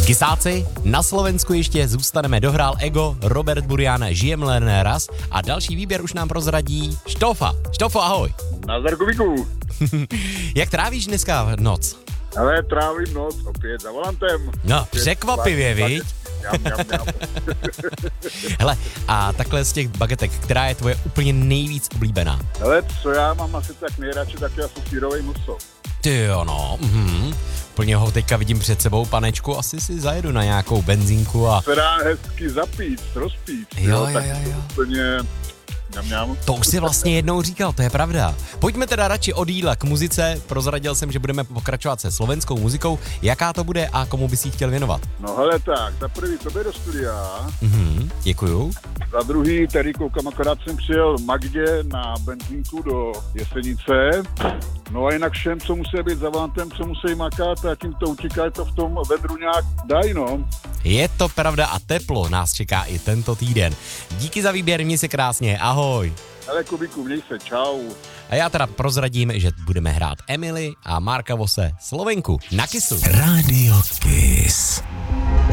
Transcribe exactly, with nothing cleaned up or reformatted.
Kysáci, na Slovensku ještě zůstaneme, dohrál Ego, Robert Burian, Žijem len raz a další výběr už nám prozradí Štofa. Štofo, ahoj. Nazdar, Kubíku. Jak trávíš dneska noc? Ale trávím noc opět za volantem. No, Opět překvapivě, bag- viď? Jam, jam, jam. Hele, a takhle z těch bagetek, která je tvoje úplně nejvíc oblíbená? Hele, co já mám asi tak nejradši, tak je asi sírovej muso. Ty jo, no, mhm. Úplně ho teďka vidím před sebou, panečku, asi si zajedu na nějakou benzínku a... Se dá hezky zapít, rozpít. Jo, jo, tak jo, jo. úplně... Ňam, ňam. To už si vlastně jednou říkal, to je pravda. Pojďme teda radši od jídla k muzice, prozradil jsem, že budeme pokračovat se slovenskou muzikou. Jaká to bude a komu bys jí chtěl věnovat? No hele tak, za prvý tobě do studia, Mhm, děkuju. za druhý, tady koukám, akorát jsem přijel Magdě na benzínku do Jesenice. No a jinak všem, co musí být za volantem, co musí makat, a tím to utíká, to v tom vedru nějak dají, no. Je to pravda a teplo nás čeká i tento týden. Díky za výběr, měj se krásně, ahoj. Hele, Kubíku, měj se, čau. A já teda prozradím, že budeme hrát Emily a Marka Vose Slovenku na Kissu. Radio Kiss.